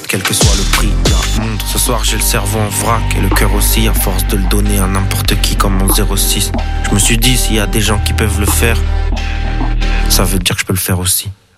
quel que soit le prix. La montre, ce soir j'ai le cerveau en vrac et le cœur aussi, à force de le donner à n'importe qui comme mon 06. Je me suis dit, s'il y a des gens qui peuvent le faire, ça veut dire que je peux le faire aussi.